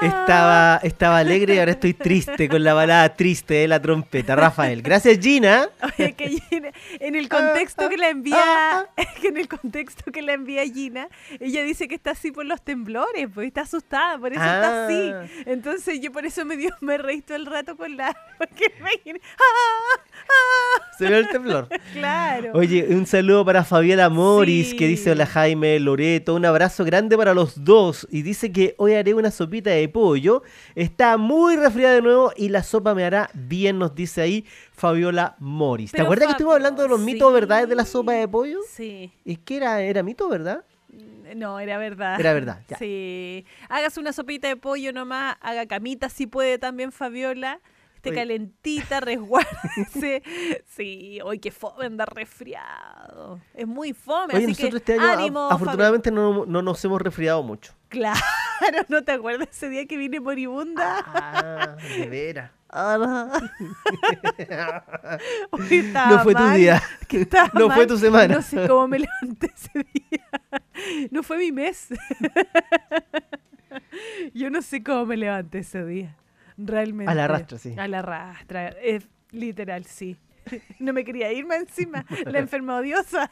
Estaba alegre y ahora estoy triste con la balada triste de la trompeta. Rafael, gracias Gina. Oye, que Gina, en el contexto que la envía, Gina, ella dice que está así por los temblores, pues está asustada, por eso está así. Entonces yo por eso me reí todo el rato porque imagínate. Se ve el temblor. Claro. Oye, un saludo para Fabiola Moris, que dice: hola Jaime, Loreto, un abrazo grande para los dos. Y dice que hoy haré una sopita de pollo. Está muy resfriada de nuevo y la sopa me hará bien, nos dice ahí Fabiola Moris. ¿Te acuerdas que estuvimos hablando de los mitos o verdades de la sopa de pollo? Sí. Es que era mito, ¿verdad? No, era verdad. Era verdad, ya. Sí. Hágase una sopita de pollo nomás, haga camita si puede también Fabiola. Calentita, resguárdese. Sí, hoy qué fome andar resfriado. Es muy fome. Oye, así nosotros que, este año ánimo, afortunadamente no nos hemos resfriado mucho. Claro, ¿no te acuerdas ese día que vine moribunda? Ah, de veras. No fue tu día. No fue tu semana. No sé cómo me levanté ese día. No fue mi mes. Yo no sé cómo me levanté ese día. Realmente. A la rastra, sí. A la rastra. Literal, sí. No me quería irme encima. La enferma odiosa.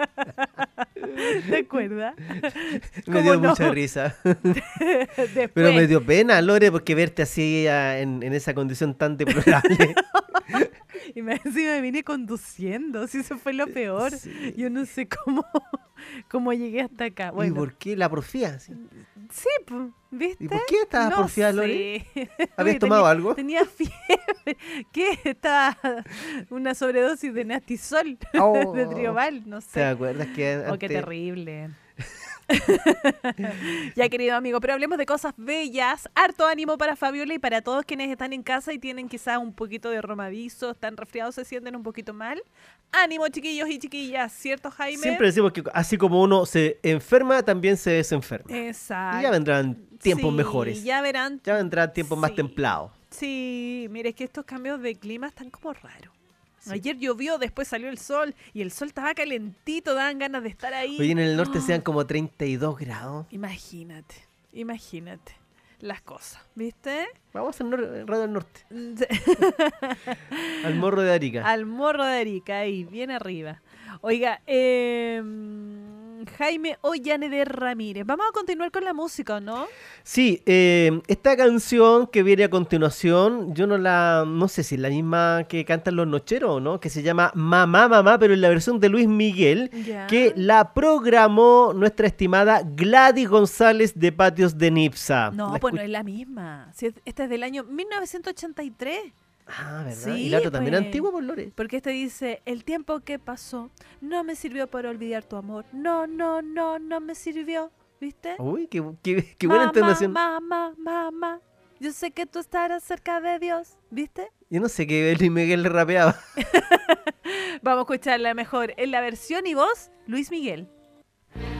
¿Te acuerdas? Me dio mucha risa. Pero me dio pena, Lore, porque verte así en esa condición tan deplorable. Y encima me vine conduciendo. Si eso fue lo peor. Sí. Yo no sé cómo llegué hasta acá. Bueno. ¿Y por qué la porfía? Sí, ¿viste? ¿Y por qué estabas porfiada, Lore? ¿Habías tomado algo? Tenía fiebre. ¿Qué? Estaba una sobredosis de Nastisol, de Trioval, no sé. ¿Te acuerdas que antes... Oh, qué terrible. Ya, querido amigo, pero hablemos de cosas bellas. Harto ánimo para Fabiola y para todos quienes están en casa y tienen quizás un poquito de romadizo, están resfriados, se sienten un poquito mal. Ánimo, chiquillos y chiquillas, ¿cierto, Jaime? Siempre decimos que así como uno se enferma, también se desenferma. Exacto. Y ya vendrán tiempos mejores. Ya vendrán tiempos más templados. Sí, mire, es que estos cambios de clima están como raros. Sí. Ayer llovió, después salió el sol y el sol estaba calentito, daban ganas de estar ahí. Hoy en el norte sean como 32 grados. Imagínate las cosas, ¿viste? Vamos al Radio del Norte. Al Morro de Arica. Al Morro de Arica, ahí, bien arriba. Oiga, Jaime Ollaneder Ramírez. Vamos a continuar con la música, ¿no? Sí, esta canción que viene a continuación, yo no sé si es la misma que cantan los Nocheros, ¿no? Que se llama Mamá, Mamá, pero en la versión de Luis Miguel, que la programó nuestra estimada Gladys González de Patios de Nipsa. No, pues no es la misma. Esta es del año 1983. Ah, ¿verdad? Sí, y la otra también antigua, por Lore. Porque este dice: el tiempo que pasó no me sirvió para olvidar tu amor. No me sirvió. ¿Viste? Uy, qué buena entonación. Mamá, yo sé que tú estarás cerca de Dios. ¿Viste? Yo no sé qué Luis Miguel le rapeaba. Vamos a escucharla mejor en la versión y voz Luis Miguel.